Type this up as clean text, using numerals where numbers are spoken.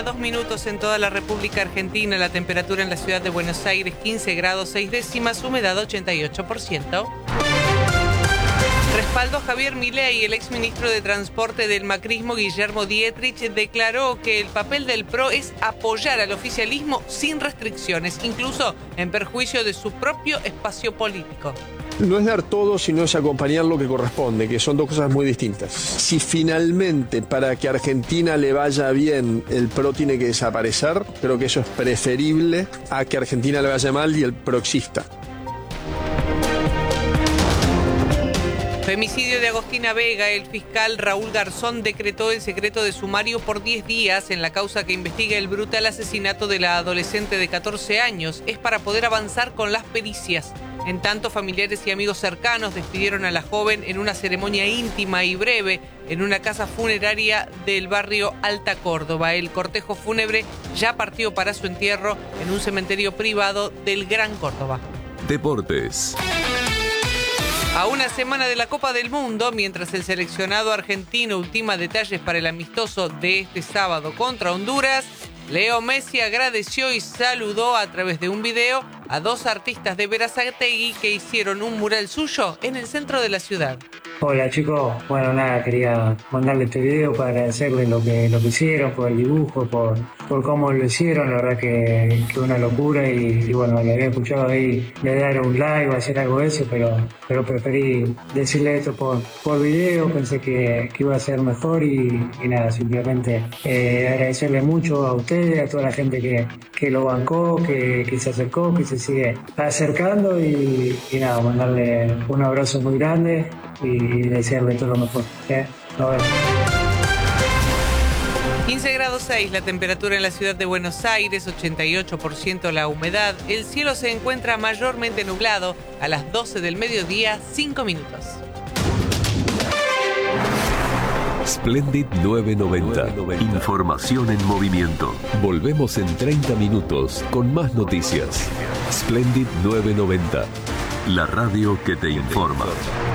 2 minutos en toda la República Argentina. La temperatura en la ciudad de Buenos Aires, 15 grados 6 décimas, humedad 88%. Respaldo a Javier Milei. El exministro de Transporte del macrismo, Guillermo Dietrich, declaró que el papel del PRO es apoyar al oficialismo sin restricciones, incluso en perjuicio de su propio espacio político. No es dar todo, sino es acompañar lo que corresponde, que son dos cosas muy distintas. Si finalmente para que a Argentina le vaya bien el PRO tiene que desaparecer, creo que eso es preferible a que a Argentina le vaya mal y el PRO exista. Femicidio de Agostina Vega. El fiscal Raúl Garzón decretó el secreto de sumario por 10 días en la causa que investiga el brutal asesinato de la adolescente de 14 años. Es para poder avanzar con las pericias. En tanto, familiares y amigos cercanos despidieron a la joven en una ceremonia íntima y breve en una casa funeraria del barrio Alta Córdoba. El cortejo fúnebre ya partió para su entierro en un cementerio privado del Gran Córdoba. Deportes. A una semana de la Copa del Mundo, mientras el seleccionado argentino ultima detalles para el amistoso de este sábado contra Honduras, Leo Messi agradeció y saludó a través de un video a 2 artistas de Berazategui que hicieron un mural suyo en el centro de la ciudad. Hola chicos, bueno nada, quería mandarle este video para agradecerles lo que hicieron, por el dibujo, por cómo lo hicieron, la verdad que una locura y bueno, le había escuchado ahí le dar un like o hacer algo de eso, pero preferí decirle esto por video, pensé que iba a ser mejor y nada, simplemente agradecerle mucho a ustedes, a toda la gente que lo bancó, que se acercó, que se sigue acercando y nada, mandarle un abrazo muy grande y desearle todo lo mejor. Nos vemos. 15 grados 6 la temperatura en la ciudad de Buenos Aires, 88% la humedad. El cielo se encuentra mayormente nublado. A las 12 del mediodía, 5 minutos. Splendid 990. Información en movimiento. Volvemos en 30 minutos con más noticias. Splendid 990. La radio que te informa.